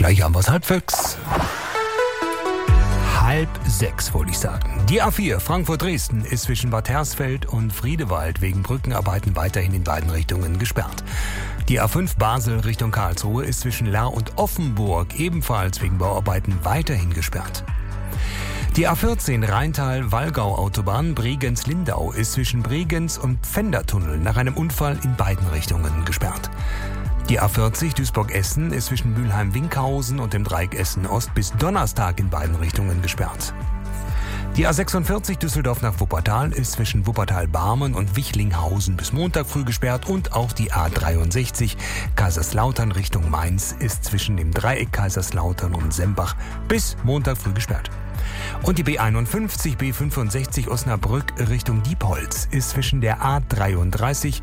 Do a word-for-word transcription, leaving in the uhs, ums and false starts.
Gleich haben wir's halb sechs. Halb sechs, wollte ich sagen. Die A vier Frankfurt-Dresden ist zwischen Bad Hersfeld und Friedewald wegen Brückenarbeiten weiterhin in beiden Richtungen gesperrt. Die A fünf Basel Richtung Karlsruhe ist zwischen Lahr und Offenburg ebenfalls wegen Bauarbeiten weiterhin gesperrt. Die A vierzehn Rheintal-Wallgau-Autobahn Bregenz-Lindau ist zwischen Bregenz und Pfändertunnel nach einem Unfall in beiden Richtungen gesperrt. Die A vierzig Duisburg-Essen ist zwischen Mülheim-Winkhausen und dem Dreieck Essen-Ost bis Donnerstag in beiden Richtungen gesperrt. Die A sechsundvierzig Düsseldorf nach Wuppertal ist zwischen Wuppertal-Barmen und Wichlinghausen bis Montag früh gesperrt und auch die A dreiundsechzig Kaiserslautern Richtung Mainz ist zwischen dem Dreieck Kaiserslautern und Sembach bis Montag früh gesperrt. Und die B einundfünfzig B fünfundsechzig Osnabrück Richtung Diepholz ist zwischen der A dreiunddreißig